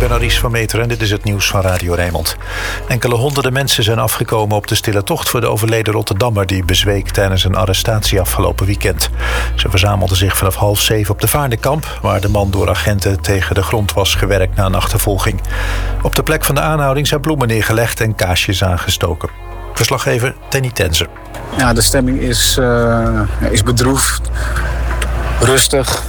ben Aries van Meter en dit is het nieuws van Radio Rijnmond. Enkele honderden mensen zijn afgekomen op de stille tocht voor de overleden Rotterdammer die bezweek tijdens een arrestatie afgelopen weekend. Ze verzamelden zich vanaf 6:30 op de Vaardenkamp, waar de man door agenten tegen de grond was gewerkt na een achtervolging. Op de plek van de aanhouding zijn bloemen neergelegd en kaarsjes aangestoken. Verslaggever Tenny Tenzer. Ja, de stemming is bedroefd, rustig,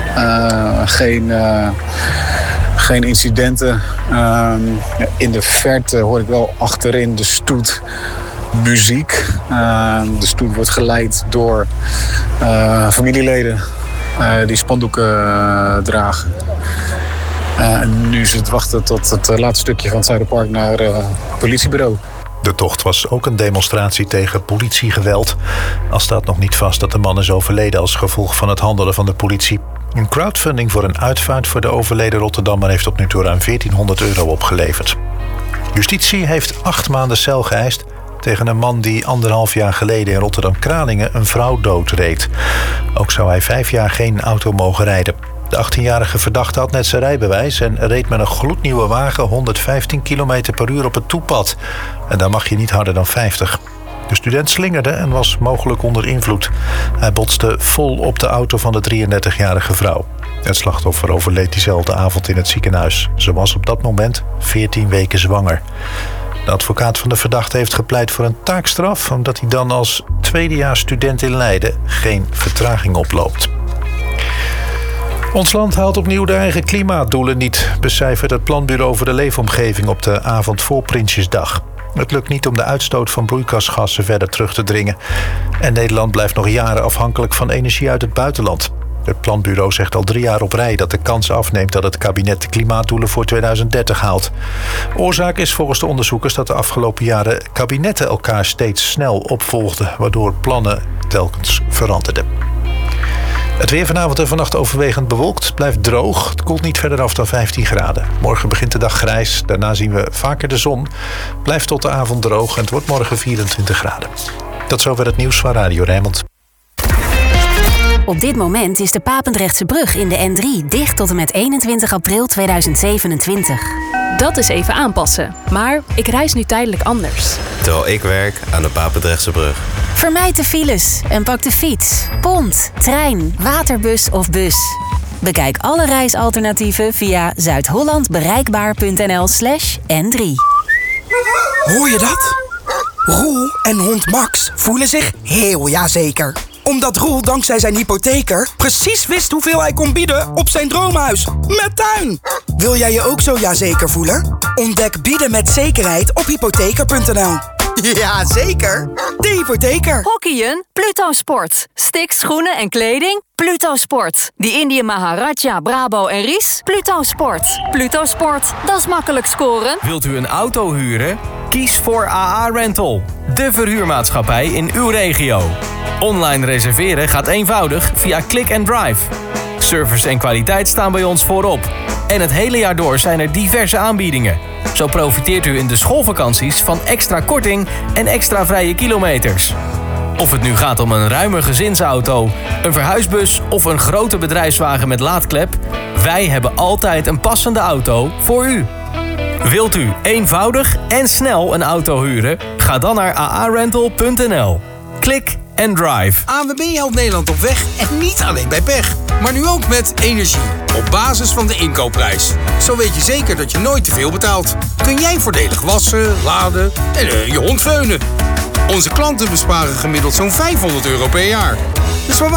geen incidenten. In de verte hoor ik wel achterin de stoet muziek. De stoet wordt geleid door familieleden die spandoeken dragen. En nu is het wachten tot het laatste stukje van het Zuiderpark naar het politiebureau. De tocht was ook een demonstratie tegen politiegeweld. Al staat nog niet vast dat de man is overleden als gevolg van het handelen van de politie. Een crowdfunding voor een uitvaart voor de overleden Rotterdammer heeft tot nu toe ruim €1400 opgeleverd. Justitie heeft 8 maanden cel geëist tegen een man die 1,5 jaar geleden in Rotterdam-Kralingen een vrouw doodreed. Ook zou hij 5 jaar geen auto mogen rijden. De 18-jarige verdachte had net zijn rijbewijs en reed met een gloednieuwe wagen 115 km per uur op het toepad. En daar mag je niet harder dan 50. De student slingerde en was mogelijk onder invloed. Hij botste vol op de auto van de 33-jarige vrouw. Het slachtoffer overleed diezelfde avond in het ziekenhuis. Ze was op dat moment 14 weken zwanger. De advocaat van de verdachte heeft gepleit voor een taakstraf, omdat hij dan als tweedejaarsstudent in Leiden geen vertraging oploopt. Ons land haalt opnieuw de eigen klimaatdoelen niet, becijfert het Planbureau voor de Leefomgeving op de avond voor Prinsjesdag. Het lukt niet om de uitstoot van broeikasgassen verder terug te dringen. En Nederland blijft nog jaren afhankelijk van energie uit het buitenland. Het Planbureau zegt al 3 jaar op rij dat de kans afneemt dat het kabinet de klimaatdoelen voor 2030 haalt. Oorzaak is volgens de onderzoekers dat de afgelopen jaren kabinetten elkaar steeds snel opvolgden, waardoor plannen telkens veranderden. Het weer vanavond en vannacht overwegend bewolkt, blijft droog. Het koelt niet verder af dan 15 graden. Morgen begint de dag grijs, daarna zien we vaker de zon. Blijft tot de avond droog en het wordt morgen 24 graden. Tot zover het nieuws van Radio Rijnmond. Op dit moment is de Papendrechtse brug in de N3 dicht tot en met 21 april 2027. Dat is even aanpassen, maar ik reis nu tijdelijk anders. Terwijl ik werk aan de Papendrechtse brug. Vermijd de files en pak de fiets, pont, trein, waterbus of bus. Bekijk alle reisalternatieven via zuidhollandbereikbaar.nl/N3. Hoor je dat? Roel en hond Max voelen zich heel jazeker. Omdat Roel dankzij zijn hypotheker precies wist hoeveel hij kon bieden op zijn droomhuis. Met tuin! Wil jij je ook zo jazeker voelen? Ontdek bieden met zekerheid op hypotheker.nl. Ja, zeker. De hypotheker. Hockeyen? Pluto Sport. Sticks, schoenen en kleding? Pluto Sport. Die Indië Maharaja, Brabo en Ries? Pluto Sport. Pluto Sport, dat is makkelijk scoren. Wilt u een auto huren? Kies voor AA Rental. De verhuurmaatschappij in uw regio. Online reserveren gaat eenvoudig via Click and Drive. Service en kwaliteit staan bij ons voorop. En het hele jaar door zijn er diverse aanbiedingen. Zo profiteert u in de schoolvakanties van extra korting en extra vrije kilometers. Of het nu gaat om een ruime gezinsauto, een verhuisbus of een grote bedrijfswagen met laadklep, wij hebben altijd een passende auto voor u. Wilt u eenvoudig en snel een auto huren? Ga dan naar aarental.nl. Klik and drive. ANWB helpt Nederland op weg en niet alleen bij pech. Maar nu ook met energie. Op basis van de inkoopprijs. Zo weet je zeker dat je nooit te veel betaalt. Kun jij voordelig wassen, laden en je hond veunen. Onze klanten besparen gemiddeld zo'n €500 per jaar. Dus waar